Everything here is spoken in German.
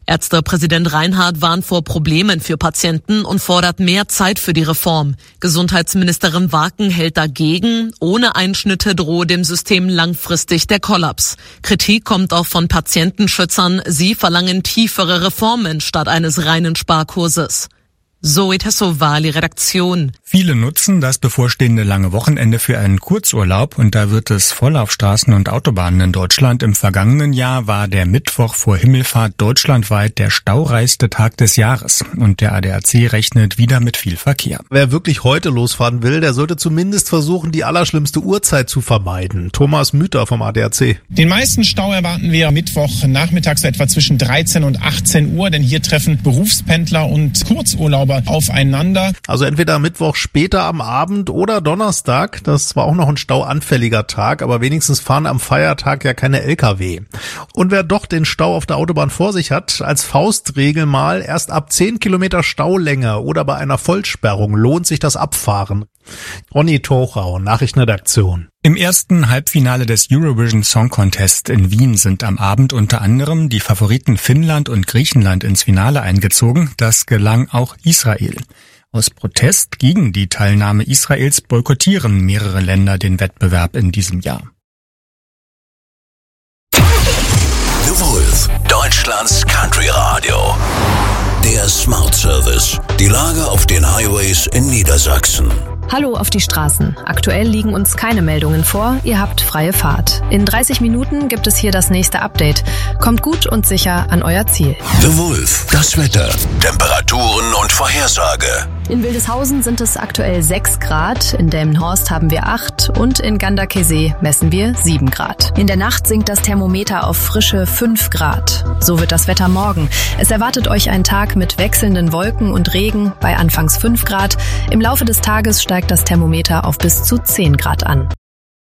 Ärztepräsident Reinhardt warnt vor Problemen für Patienten und fordert mehr Zeit für die Reform. Gesundheitsministerin Waken hält dagegen. Ohne Einschnitte drohe dem System langfristig der Kollaps. Kritik kommt auch von Patientenschützern. Sie verlangen tiefere Reformen statt eines reinen Sparkurses. Zoe Tassovali, Redaktion. Viele nutzen das bevorstehende lange Wochenende für einen Kurzurlaub und da wird es voll auf Straßen und Autobahnen in Deutschland. Im vergangenen Jahr war der Mittwoch vor Himmelfahrt deutschlandweit der staureichste Tag des Jahres und der ADAC rechnet wieder mit viel Verkehr. Wer wirklich heute losfahren will, der sollte zumindest versuchen, die allerschlimmste Uhrzeit zu vermeiden. Thomas Müther vom ADAC. Den meisten Stau erwarten wir Mittwoch nachmittags etwa zwischen 13 und 18 Uhr, denn hier treffen Berufspendler und Kurzurlauber aufeinander. Also entweder Mittwoch später am Abend oder Donnerstag. Das war auch noch ein stauanfälliger Tag, aber wenigstens fahren am Feiertag ja keine LKW. Und wer doch den Stau auf der Autobahn vor sich hat, als Faustregel mal, erst ab 10 Kilometer Staulänge oder bei einer Vollsperrung lohnt sich das Abfahren. Ronny Tochau, Nachrichtenredaktion. Im ersten Halbfinale des Eurovision Song Contest in Wien sind am Abend unter anderem die Favoriten Finnland und Griechenland ins Finale eingezogen. Das gelang auch Israel. Aus Protest gegen die Teilnahme Israels boykottieren mehrere Länder den Wettbewerb in diesem Jahr. The Wolf, Deutschlands Country Radio. Der Smart Service. Die Lage auf den Highways in Niedersachsen. Hallo auf die Straßen. Aktuell liegen uns keine Meldungen vor. Ihr habt freie Fahrt. In 30 Minuten gibt es hier das nächste Update. Kommt gut und sicher an euer Ziel. The Wolf, das Wetter, Temperaturen und Vorhersage. In Wildeshausen sind es aktuell 6 Grad, in Delmenhorst haben wir 8 und in Ganderkesee messen wir 7 Grad. In der Nacht sinkt das Thermometer auf frische 5 Grad. So wird das Wetter morgen. Es erwartet euch ein Tag mit wechselnden Wolken und Regen bei anfangs 5 Grad. Im Laufe des Tages steigt das Thermometer auf bis zu 10 Grad an.